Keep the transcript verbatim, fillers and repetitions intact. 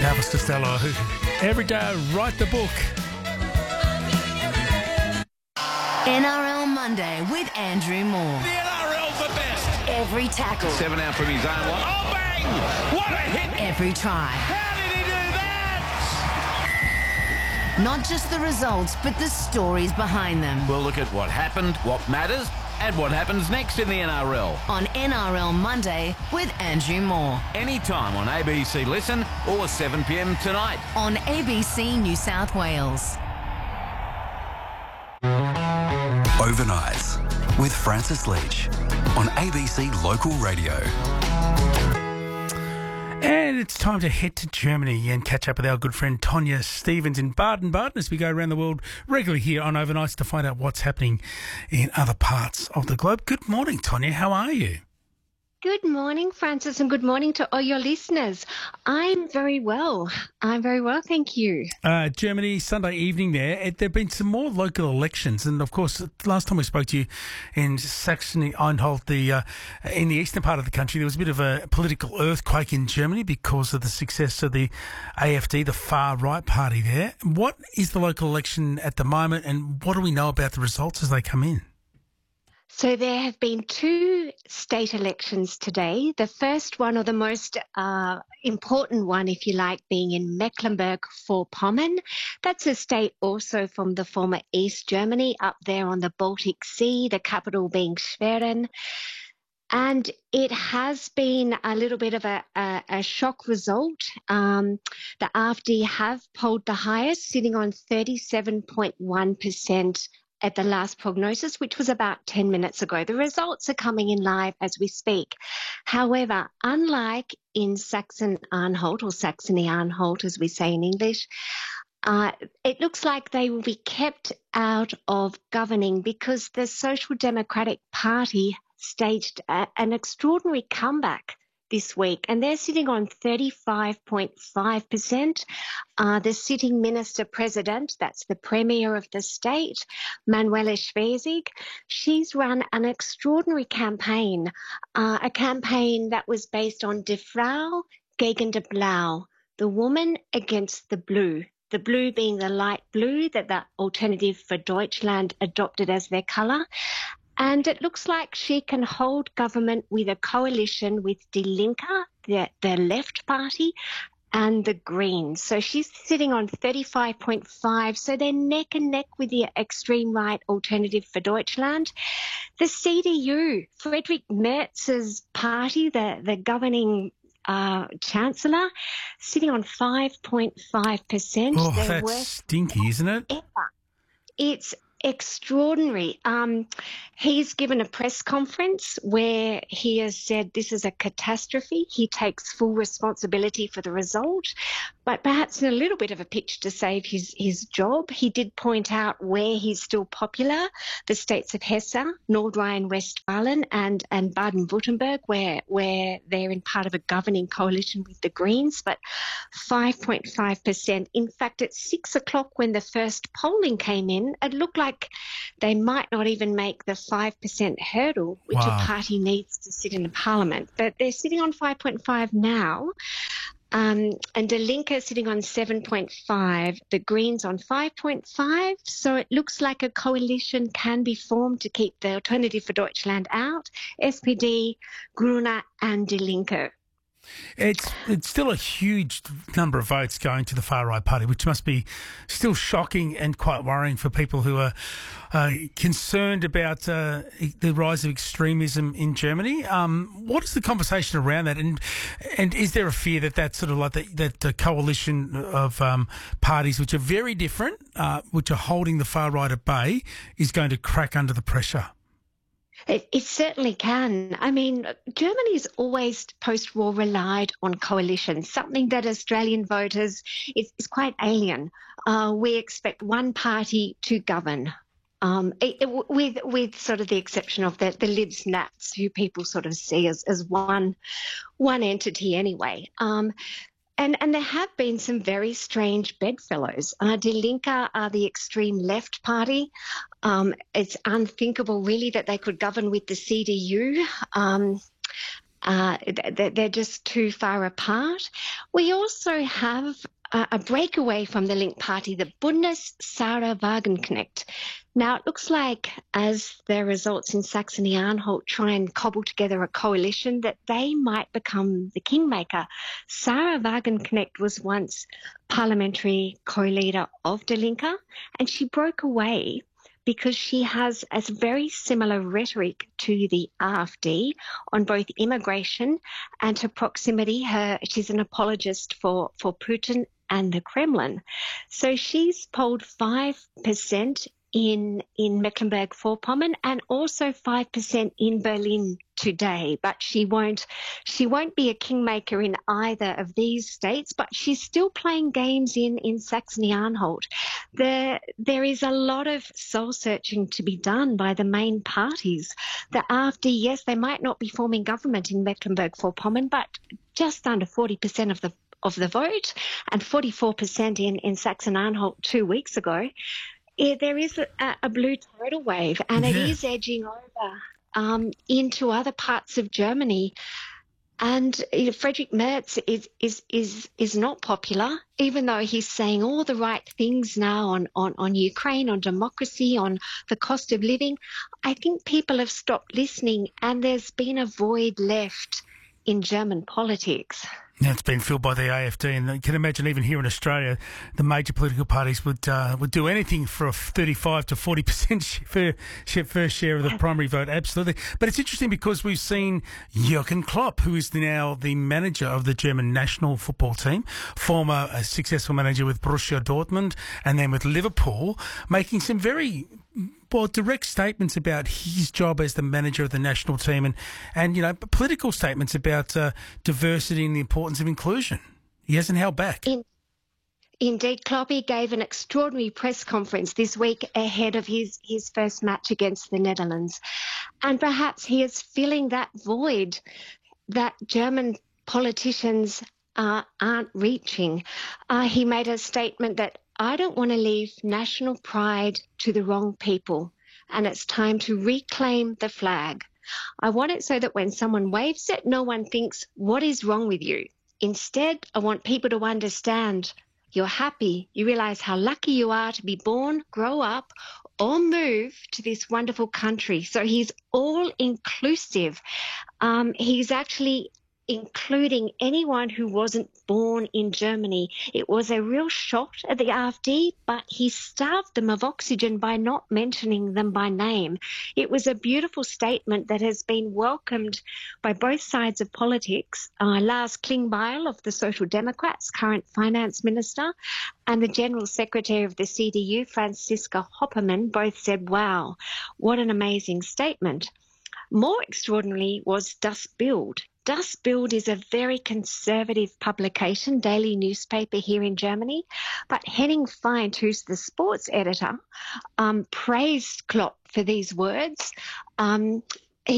Elvis Costello, who every day I write the book. N R L Monday with Andrew Moore. The N R L's the best. Every tackle. Seven out from his own line. Oh, bang! What a hit! Every try. How did he do that? Not just the results, but the stories behind them. We'll look at what happened, what matters, and what happens next in the N R L. On N R L Monday with Andrew Moore. Anytime on A B C Listen or seven p m tonight. On A B C New South Wales. Overnights with Francis Leach on A B C Local Radio. And it's time to head to Germany and catch up with our good friend Tonya Stevens in Baden-Baden as we go around the world regularly here on Overnights to find out what's happening in other parts of the globe. Good morning, Tonya. How are you? Good morning, Francis, and good morning to all your listeners. I'm very well. I'm very well, thank you. Uh, Germany, Sunday evening there. There have been some more local elections. And, of course, last time we spoke to you in Saxony-Anhalt, the, uh, in the eastern part of the country, there was a bit of a political earthquake in Germany because of the success of the A F D, the far-right party there. What is the local election at the moment, and what do we know about the results as they come in? So there have been two state elections today. The first one, or the most uh, important one, if you like, being in Mecklenburg-Vorpommern. That's a state also from the former East Germany, up there on the Baltic Sea, the capital being Schwerin. And it has been a little bit of a, a, a shock result. Um, the A f D have polled the highest, sitting on thirty-seven point one percent at the last prognosis, which was about ten minutes ago. The results are coming in live as we speak. However, unlike in Saxon-Anhalt, or Saxony-Anhalt as we say in English, uh, it looks like they will be kept out of governing because the Social Democratic Party staged a, an extraordinary comeback this week, and they're sitting on thirty-five point five percent. Uh, the sitting minister-president, that's the premier of the state, Manuela Schwesig, she's run an extraordinary campaign, uh, a campaign that was based on Die Frau gegen die Blau, the woman against the blue. The blue being the light blue that the Alternative for Deutschland adopted as their colour. And it looks like she can hold government with a coalition with Die Linke, the, the left party, and the Greens. So she's sitting on thirty-five point five. So they're neck and neck with the extreme right Alternative for Deutschland. The C D U, Friedrich Merz's party, the, the governing uh, chancellor, sitting on five point five percent. Oh, They're that's worse stinky, isn't it? ever. It's extraordinary. Um, he's given a press conference where he has said this is a catastrophe. He takes full responsibility for the result, but perhaps in a little bit of a pitch to save his, his job. He did point out where he's still popular, the states of Hesse, Nord Rhine-Westphalen and, and Baden-Württemberg, where, where they're in part of a governing coalition with the Greens, but five point five percent. In fact, at six o'clock when the first polling came in, it looked like they might not even make the five percent hurdle, which Wow. a party needs to sit in the parliament. But they're sitting on five point five now. Um, and Die Linke sitting on seven point five, the Greens on five point five. So it looks like a coalition can be formed to keep the Alternative for Deutschland out, S P D, Grüne and Die Linke. It's it's still a huge number of votes going to the far-right party, which must be still shocking and quite worrying for people who are uh, concerned about uh, the rise of extremism in Germany. Um, what is the conversation around that? And and is there a fear that that sort of like that, that uh, coalition of um, parties, which are very different, uh, which are holding the far-right at bay, is going to crack under the pressure? It, it certainly can. I mean, Germany's always post-war relied on coalitions, something that Australian voters is, is quite alien. Uh, we expect one party to govern. Um, it, it, with with sort of the exception of the, the Libs Nats, who people sort of see as, as one one entity anyway. Um, And, and there have been some very strange bedfellows. Uh, Die Linke are the extreme left party. Um, it's unthinkable, really, that they could govern with the C D U. Um, Uh, they're just too far apart. We also have a breakaway from the Link Party, the Bündnis Sarah Wagenknecht. Now, it looks like as their results in Saxony-Anhalt try and cobble together a coalition, that they might become the kingmaker. Sarah Wagenknecht was once parliamentary co-leader of Die Linke, and she broke away because she has a very similar rhetoric to the A F D on both immigration and her proximity. Her, she's an apologist for, for Putin and the Kremlin. So she's polled five percent in in Mecklenburg-Vorpommern and also five percent in Berlin today. But she won't she won't be a kingmaker in either of these states, but she's still playing games in, in Saxony-Anhalt. There, there is a lot of soul-searching to be done by the main parties. The A F D, yes, they might not be forming government in Mecklenburg-Vorpommern, but just under forty percent of the of the vote and forty-four percent in, in Saxony-Anhalt two weeks ago. Yeah, there is a, a blue tidal wave, and yeah. It is edging over um, into other parts of Germany. And you know, Friedrich Merz is, is is is not popular, even though he's saying all the right things now on, on, on Ukraine, on democracy, on the cost of living. I think people have stopped listening, and there's been a void left in German politics. Now it's been filled by the A F D, and you can imagine even here in Australia, the major political parties would uh, would do anything for a thirty-five to forty percent fair, fair share of the primary vote, absolutely. But it's interesting because we've seen Jürgen Klopp, who is now the manager of the German national football team, former uh, successful manager with Borussia Dortmund and then with Liverpool, making some very well, direct statements about his job as the manager of the national team and, and you know, political statements about uh, diversity and the importance of inclusion. He hasn't held back. In, indeed, Kloppy gave an extraordinary press conference this week ahead of his, his first match against the Netherlands. And perhaps he is filling that void that German politicians uh, aren't reaching. Uh, he made a statement that I don't want to leave national pride to the wrong people, and it's time to reclaim the flag. I want it so that when someone waves it, no one thinks, what is wrong with you? Instead, I want people to understand you're happy, you realise how lucky you are to be born, grow up, or move to this wonderful country. So he's all inclusive. Um, he's actually including anyone who wasn't born in Germany. It was a real shot at the A F D, but he starved them of oxygen by not mentioning them by name. It was a beautiful statement that has been welcomed by both sides of politics. Uh, Lars Klingbeil of the Social Democrats, current finance minister, and the General Secretary of the C D U, Franziska Hoppermann, both said, wow, what an amazing statement. More extraordinary was Das Bild. Das Bild is a very conservative publication, daily newspaper here in Germany. But Henning Feind, who's the sports editor, um, praised Klopp for these words. Um,